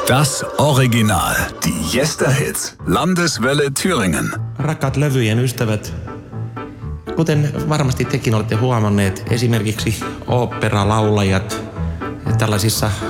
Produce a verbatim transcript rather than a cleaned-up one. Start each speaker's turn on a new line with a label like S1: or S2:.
S1: Das Original. Die Jester-Hits. Landeswelle Thüringen.
S2: Rakkaat levyjen ystävät, kuten varmasti tekin olette huomanneet, esimerkiksi oopperalaulajat tällaisissa